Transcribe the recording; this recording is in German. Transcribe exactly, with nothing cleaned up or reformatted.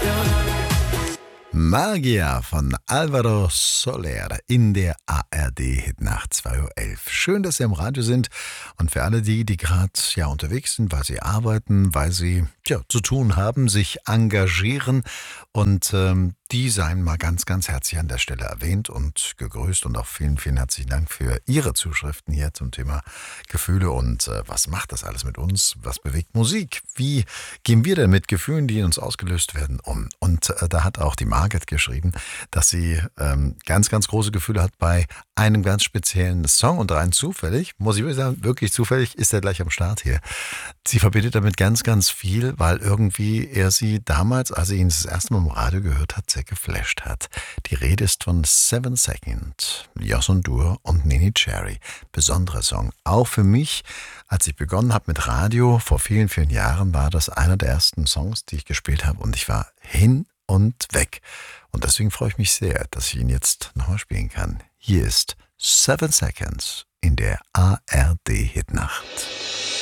Magia von Alvaro Soler in der A R D-Hitnacht zwei Uhr elf. Schön, dass Sie am Radio sind, und für alle die, die gerade ja unterwegs sind, weil sie arbeiten, weil sie ja, zu tun haben, sich engagieren, und ähm, die seien mal ganz, ganz herzlich an der Stelle erwähnt und gegrüßt, und auch vielen, vielen herzlichen Dank für Ihre Zuschriften hier zum Thema Gefühle und äh, was macht das alles mit uns, was bewegt Musik, wie gehen wir denn mit Gefühlen, die in uns ausgelöst werden, um? Und äh, da hat auch die Margit geschrieben, dass sie ähm, ganz, ganz große Gefühle hat bei einem ganz speziellen Song, und rein zufällig, muss ich wirklich sagen, wirklich zufällig ist er gleich am Start hier. Sie verbindet damit ganz, ganz viel, weil irgendwie er sie damals, als sie ihn das erste Mal im Radio gehört hat, sehr geflasht hat. Die Rede ist von Seven Second, Joss Dur und Nini Cherry. Besonderer Song. Auch für mich, als ich begonnen habe mit Radio, vor vielen, vielen Jahren, war das einer der ersten Songs, die ich gespielt habe, und ich war hin und weg. Und deswegen freue ich mich sehr, dass ich ihn jetzt nochmal spielen kann. Hier ist Seven Seconds in der A R D-Hitnacht.